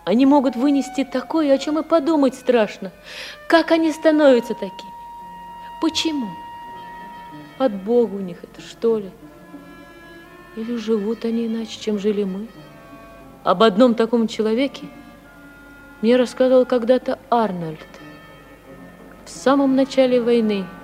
Они могут вынести такое, о чем и подумать страшно. Как они становятся такими? Почему? От Бога у них это, что ли? Или живут они иначе, чем жили мы? Об одном таком человеке мне рассказывал когда-то Арнольд. В самом начале войны